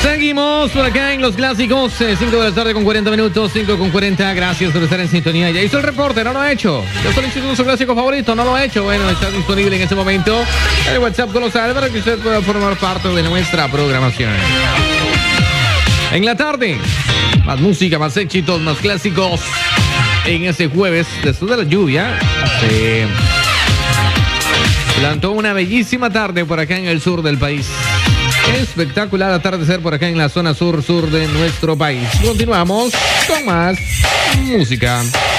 Seguimos por acá en los clásicos, 5 de la tarde con 40 minutos, 5 con 40. Gracias por estar en sintonía. Ya hizo el reporte, no lo ha hecho. Ya solicitó su clásico favorito, no lo ha hecho. Bueno, está disponible en este momento el WhatsApp colosal para que usted pueda formar parte de nuestra programación. En la tarde, más música, más éxitos, más clásicos. En este jueves, después de la lluvia, se plantó una bellísima tarde por acá en el sur del país. Espectacular atardecer por acá en la zona sur de nuestro país. Continuamos con más música.